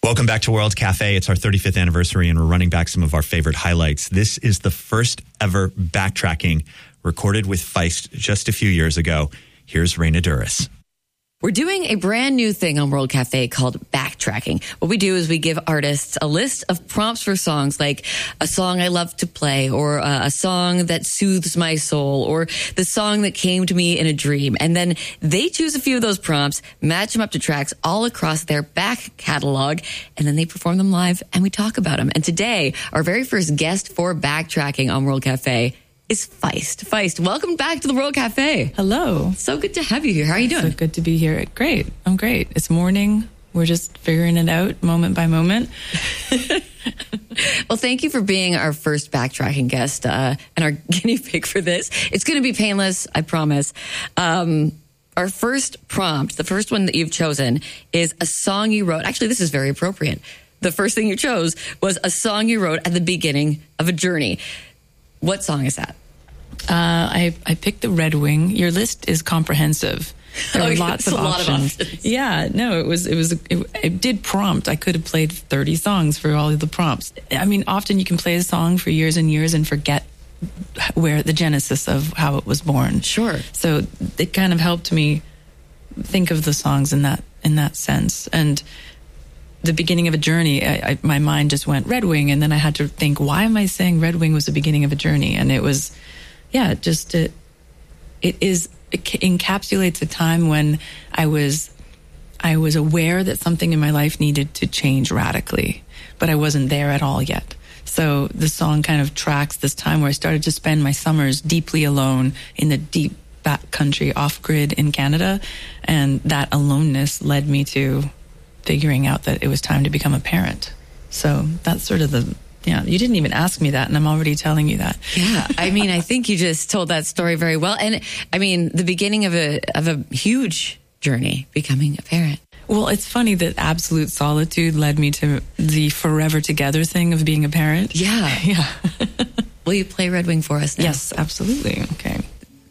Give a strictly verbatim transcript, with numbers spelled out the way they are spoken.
Welcome back to World Cafe. It's our thirty-fifth anniversary, and we're running back some of our favorite highlights. This is the first ever backtracking recorded with Feist just a few years ago. Here's Raina Duras. We're doing a brand new thing on World Cafe called backtracking. What we do is we give artists a list of prompts for songs, like a song I love to play, or uh, a song that soothes my soul, or the song that came to me in a dream. And then they choose a few of those prompts, match them up to tracks all across their back catalog, and then they perform them live and we talk about them. And today, our very first guest for backtracking on World Cafe is Feist. Feist, welcome back to the World Cafe. Hello. So good to have you here. How are you doing? So good to be here. Great. I'm great. It's morning. We're just figuring it out moment by moment. Well, thank you for being our first backtracking guest uh, and our guinea pig for this. It's going to be painless, I promise. Um, our first prompt, the first one that you've chosen, is a song you wrote. Actually, this is very appropriate. The first thing you chose was a song you wrote at the beginning of a journey. What song is that? Uh, I, I picked the Red Wing. Your list is comprehensive. There oh, are lots of, a options. lot of options. Yeah, no, it was, it was, it, it did prompt. I could have played thirty songs for all of the prompts. I mean, often you can play a song for years and years and forget where the genesis of how it was born. Sure. So it kind of helped me think of the songs in that, in that sense. And the beginning of a journey, I, I, my mind just went Red Wing, and then I had to think, why am I saying Red Wing was the beginning of a journey? And it was, yeah, just it, it is it encapsulates a time when I was I was aware that something in my life needed to change radically, but I wasn't there at all yet. So the song kind of tracks this time where I started to spend my summers deeply alone in the deep back country, off grid in Canada, and that aloneness led me to figuring out that it was time to become a parent. So that's sort of the, yeah, you didn't even ask me that, and I'm already telling you that. Yeah, I mean, I think you just told that story very well. And I mean, the beginning of a of a huge journey, becoming a parent. Well, it's funny that absolute solitude led me to the forever together thing of being a parent. Yeah. Yeah. Will you play Red Wing for us now? Yes, absolutely. Okay.